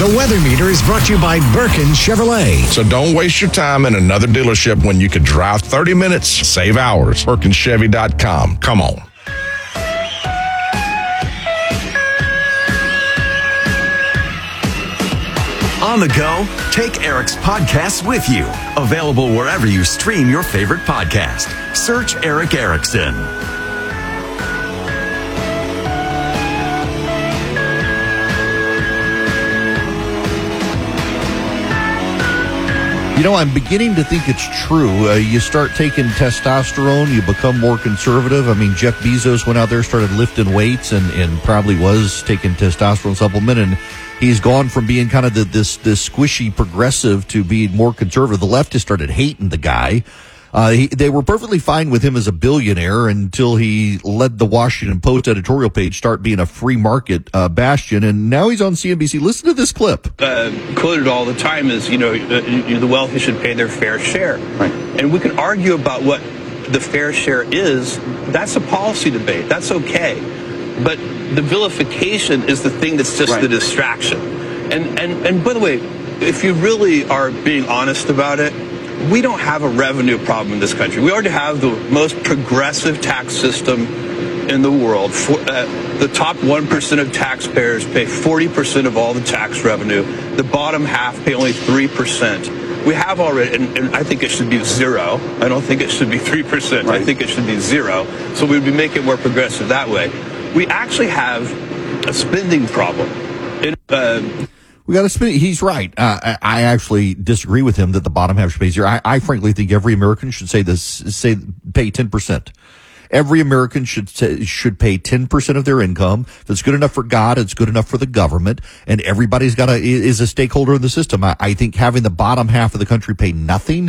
The Weather Meter is brought to you by Birkin Chevrolet. So don't waste your time in another dealership when you could drive 30 minutes, save hours. BirkinChevy.com. Come on. On the go, take Eric's podcast with you. Available wherever you stream your favorite podcast. Search Eric Erickson. You know, I'm beginning to think it's true. You start taking testosterone, you become more conservative. I mean, Jeff Bezos went out there, started lifting weights, and probably was taking testosterone supplement, and he's gone from being kind of this squishy progressive to being more conservative. The left has started hating the guy. They were perfectly fine with him as a billionaire until he led the Washington Post editorial page start being a free market bastion, and now he's on CNBC. Listen to this clip. Quoted all the time is, the wealthy should pay their fair share. Right. And we can argue about what the fair share is. That's a policy debate. That's okay. But the vilification is the thing that's just the distraction. And by the way, if you really are being honest about it, we don't have a revenue problem in this country. We already have the most progressive tax system in the world. The top 1% of taxpayers pay 40% of all the tax revenue. The bottom half pay only 3%. We have already, and I think it should be zero. I don't think it should be 3%. Right. I think it should be zero. So we'd be making it more progressive that way. We actually have a spending problem. We got to spend. He's right. I actually disagree with him that the bottom half should pay zero. I frankly think every American should pay 10%. Every American should pay 10% of their income. That's good enough for God. It's good enough for the government, and everybody's is a stakeholder in the system. I think having the bottom half of the country pay nothing,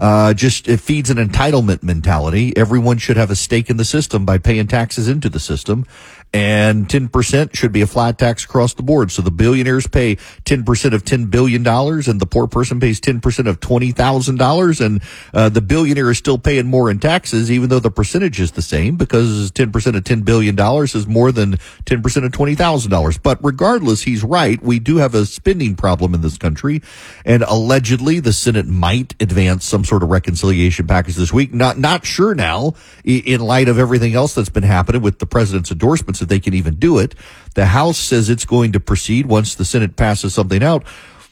it feeds an entitlement mentality. Everyone should have a stake in the system by paying taxes into the system. And 10% should be a flat tax across the board. So the billionaires pay 10% of $10 billion, and the poor person pays 10% of $20,000. And the billionaire is still paying more in taxes, even though the percentage is the same, because 10% of $10 billion is more than 10% of $20,000. But regardless, he's right. We do have a spending problem in this country. And allegedly, the Senate might advance some sort of reconciliation package this week. Not sure now, in light of everything else that's been happening with the president's endorsements, that they can even do it. The House says it's going to proceed once the Senate passes something out.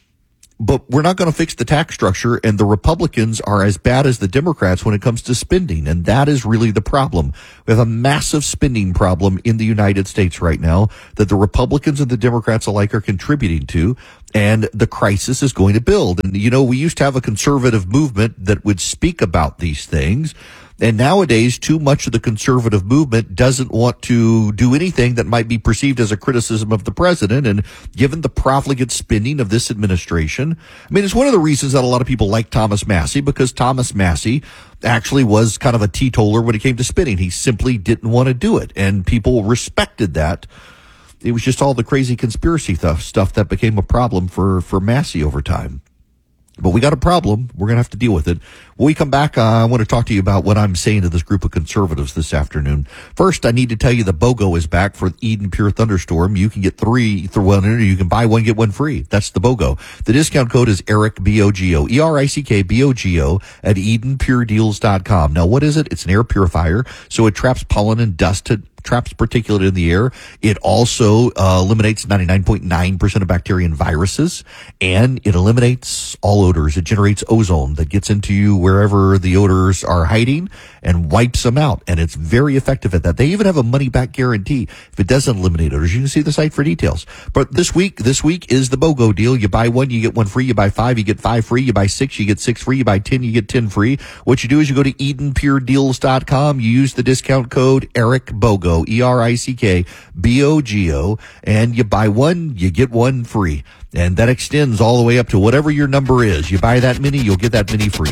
But we're not going to fix the tax structure, and the Republicans are as bad as the Democrats when it comes to spending, and that is really the problem. We have a massive spending problem in the United States right now that the Republicans and the Democrats alike are contributing to, and the crisis is going to build. And, we used to have a conservative movement that would speak about these things. And nowadays, too much of the conservative movement doesn't want to do anything that might be perceived as a criticism of the president. And given the profligate spending of this administration, it's one of the reasons that a lot of people like Thomas Massie, because Thomas Massie actually was kind of a teetotaler when it came to spending. He simply didn't want to do it, and people respected that. It was just all the crazy conspiracy stuff that became a problem for Massie over time. But we got a problem. We're going to have to deal with it. When we come back, I want to talk to you about what I'm saying to this group of conservatives this afternoon. First, I need to tell you the BOGO is back for Eden Pure Thunderstorm. You can get three through one, you can buy one, get one free. That's the BOGO. The discount code is ERIC, B-O-G-O, E-R-I-C-K, B-O-G-O at EdenPureDeals.com. Now, what is it? It's an air purifier, so it traps pollen and dust traps particulate in the air. It also eliminates 99.9% of bacteria and viruses, and it eliminates all odors. It generates ozone that gets into you wherever the odors are hiding and wipes them out, and it's very effective at that. They even have a money-back guarantee if it doesn't eliminate odors. You can see the site for details. But this week is the BOGO deal. You buy one, you get one free. You buy 5, you get 5 free. You buy 6, you get 6 free. You buy 10, you get 10 free. What you do is you go to EdenPureDeals.com. You use the discount code ERICBOGO, ERICK, BOGO, and you buy one, you get one free. And that extends all the way up to whatever your number is. You buy that many, you'll get that many free.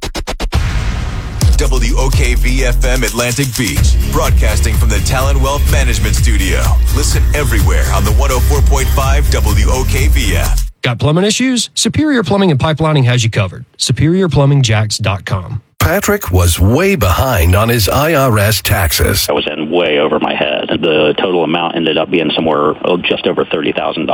WOKV-FM Atlantic Beach, broadcasting from the Talon Wealth Management Studio. Listen everywhere on the 104.5 WOKV-F. Got plumbing issues? Superior Plumbing and Pipelining has you covered. SuperiorPlumbingJacks.com. Patrick was way behind on his IRS taxes. I was in in way over my head. The total amount ended up being somewhere just over $30,000.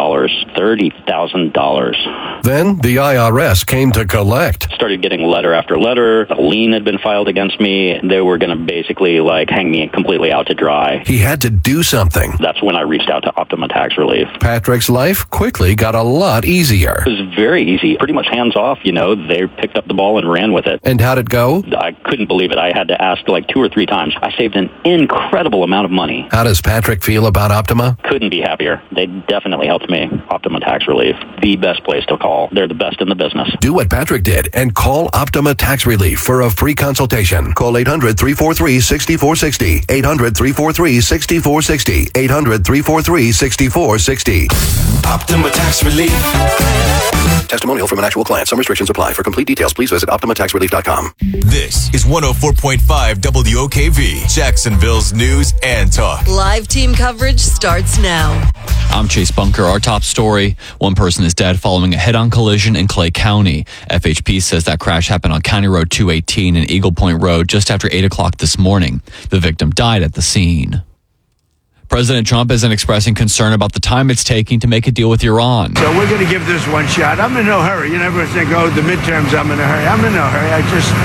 $30,000. Then the IRS came to collect. Started getting letter after letter. A lien had been filed against me. They were going to basically hang me completely out to dry. He had to do something. That's when I reached out to Optima Tax Relief. Patrick's life quickly got a lot easier. It was very easy, pretty much hands off. They picked up the ball and ran with it. And how'd it go? I couldn't believe it. I had to ask 2 or 3 times. I saved an incredible amount of money. How does Patrick feel about Optima? Couldn't be happier. They definitely helped me. Optima Tax Relief, the best place to call. They're the best in the business. Do what Patrick did and call Optima Tax Relief for a free consultation. Call 800-343-6460. 800-343-6460. 800-343-6460. Optima Tax Relief. Testimonial from an actual client. Some restrictions apply. For complete details, please visit OptimaTaxRelief.com. This is 104.5 WOKV, Jacksonville's news and talk. Live team coverage starts now. I'm Chase Bunker. Our top story. One person is dead following a head-on collision in Clay County. FHP says that crash happened on County Road 218 and Eagle Point Road just after 8 o'clock this morning. The victim died at the scene. President Trump isn't expressing concern about the time it's taking to make a deal with Iran. So we're going to give this one shot. I'm in no hurry. You never think, the midterms, I'm in a hurry. I'm in no hurry.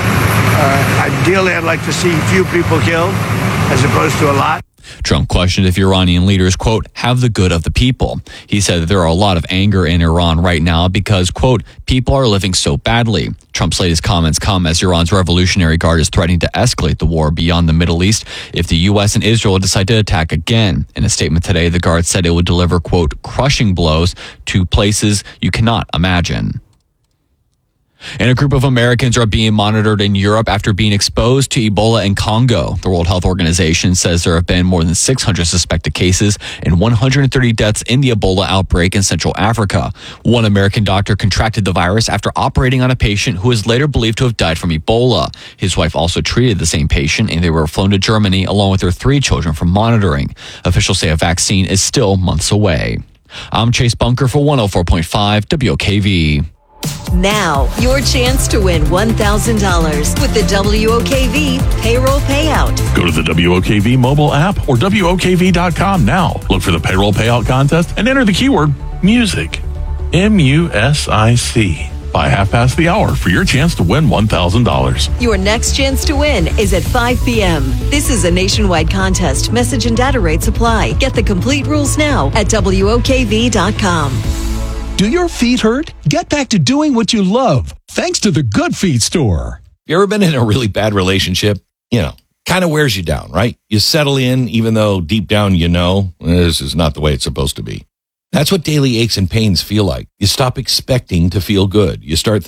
Ideally, I'd like to see few people killed as opposed to a lot. Trump questioned if Iranian leaders, quote, have the good of the people. He said that there are a lot of anger in Iran right now because, quote, people are living so badly. Trump's latest comments come as Iran's Revolutionary Guard is threatening to escalate the war beyond the Middle East if the U.S. and Israel decide to attack again. In a statement today, the Guard said it would deliver, quote, crushing blows to places you cannot imagine. And a group of Americans are being monitored in Europe after being exposed to Ebola in Congo. The World Health Organization says there have been more than 600 suspected cases and 130 deaths in the Ebola outbreak in Central Africa. One American doctor contracted the virus after operating on a patient who is later believed to have died from Ebola. His wife also treated the same patient, and they were flown to Germany along with their 3 children for monitoring. Officials say a vaccine is still months away. I'm Chase Bunker for 104.5 WOKV. Now, your chance to win $1,000 with the WOKV payroll payout. Go to the WOKV mobile app or WOKV.com now. Look for the payroll payout contest and enter the keyword music. MUSIC by 5:30 for your chance to win $1,000. Your next chance to win is at 5 p.m. This is a nationwide contest. Message and data rates apply. Get the complete rules now at WOKV.com. Do your feet hurt? Get back to doing what you love, thanks to the Good Feet store. You ever been in a really bad relationship? Kind of wears you down, right? You settle in, even though deep down this is not the way it's supposed to be. That's what daily aches and pains feel like. You stop expecting to feel good. You start